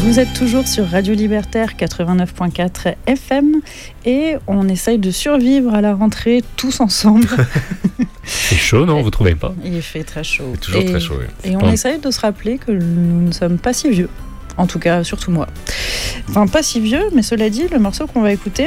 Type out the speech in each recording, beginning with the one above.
Vous êtes toujours sur Radio Libertaire 89.4 FM et on essaye de survivre à la rentrée tous ensemble. C'est chaud, non ? Vous trouvez pas ? Il fait très chaud. C'est toujours très chaud, oui. Et on essaye de se rappeler que nous ne sommes pas si vieux. En tout cas, surtout moi. Enfin, pas si vieux, mais cela dit, le morceau qu'on va écouter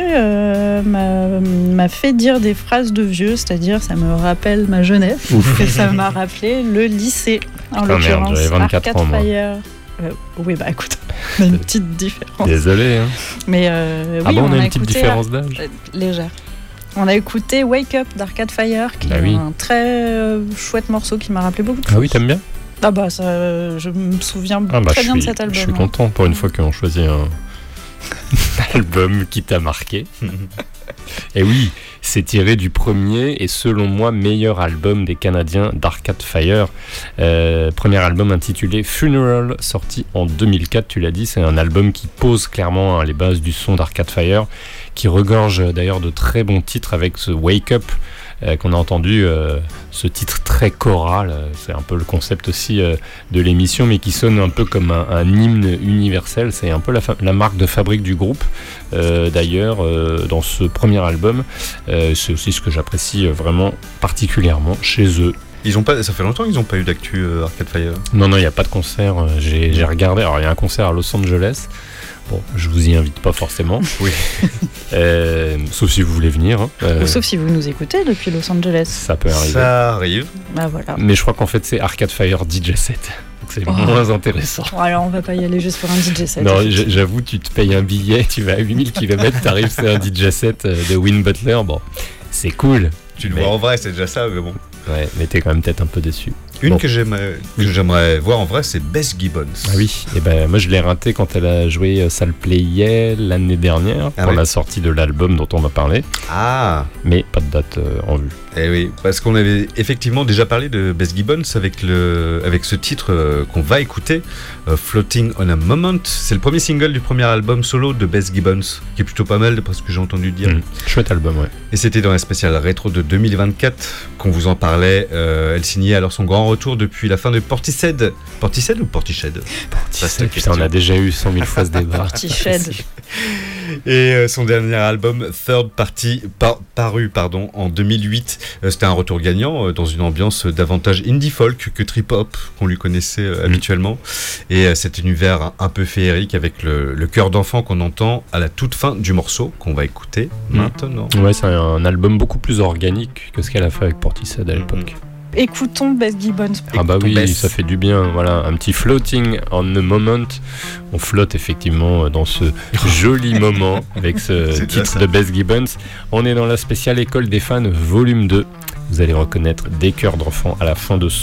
m'a fait dire des phrases de vieux, c'est-à-dire ça me rappelle ma jeunesse. Et ça m'a rappelé le lycée, en l'occurrence. Merde, j'avais 24 Arcade ans, moi. Fire. Oui, bah écoute, on a une petite différence. Désolé. Hein. Mais oui, on a une petite écouté, différence d'âge légère. On a écouté Wake Up d'Arcade Fire, qui est un très chouette morceau qui m'a rappelé beaucoup de choses. Ah oui, t'aimes bien ? Ah bah ça, je me souviens très bien de cet album. Je suis content pour une fois qu'on choisit un album qui t'a marqué. Et oui, c'est tiré du premier et selon moi meilleur album des Canadiens d'Arcade Fire. Premier album intitulé Funeral, sorti en 2004, tu l'as dit. C'est un album qui pose clairement les bases du son d'Arcade Fire, qui regorge d'ailleurs de très bons titres avec ce Wake Up qu'on a entendu, ce titre très choral, c'est un peu le concept aussi de l'émission, mais qui sonne un peu comme un hymne universel. C'est un peu la marque de fabrique du groupe, d'ailleurs, dans ce premier album. C'est aussi ce que j'apprécie vraiment particulièrement chez eux. Ça fait longtemps qu'ils n'ont pas eu d'actu Arcade Fire. Non, il n'y a pas de concert. J'ai regardé. Alors, il y a un concert à Los Angeles. Bon, je vous y invite pas forcément. Oui. Sauf si vous voulez venir. Ou sauf si vous nous écoutez depuis Los Angeles. Ça peut arriver. Ça arrive. Bah voilà. Mais je crois qu'en fait, c'est Arcade Fire DJ set. Donc c'est moins intéressant. Bon, alors, on va pas y aller juste pour un DJ set. Non, j'avoue, tu te payes un billet, tu vas à 8000 km, t'arrives, c'est un DJ set de Win Butler. Bon, c'est cool. Tu le vois en vrai, c'est déjà ça, mais bon. Ouais, mais t'es quand même peut-être un peu déçu. Une que j'aimerais voir en vrai, c'est Bess Gibbons. Ah oui, et ben moi je l'ai raté quand elle a joué Salle Playel l'année dernière pour la sortie de l'album dont on va parler. Ah. Mais pas de date en vue. Eh oui, parce qu'on avait effectivement déjà parlé de Bess Gibbons avec ce titre qu'on va écouter, Floating on a Moment. C'est le premier single du premier album solo de Bess Gibbons, qui est plutôt pas mal d'après ce que j'ai entendu dire. Chouette album, ouais. Et c'était dans la spéciale rétro de 2024 qu'on vous en parlait. Elle signait alors son grand retour depuis la fin de Portishead. Portishead ou Portishead ? Portishead, putain, on a déjà eu 100 000 fois ce débat. Portishead. Et son dernier album, Third Party, paru en 2008. C'était un retour gagnant dans une ambiance davantage indie folk que trip hop qu'on lui connaissait habituellement. Et cet univers un peu féerique avec le chœur d'enfant qu'on entend à la toute fin du morceau qu'on va écouter maintenant. Ouais, c'est un album beaucoup plus organique que ce qu'elle a fait avec Portishead à l'époque. Écoutons Bess Gibbons. Ah bah oui, ça fait du bien. Voilà, un petit floating on the moment. On flotte effectivement dans ce joli moment avec ce titre de Bess Gibbons. On est dans la spéciale École des fans volume 2. Vous allez reconnaître des chœurs d'enfants à la fin de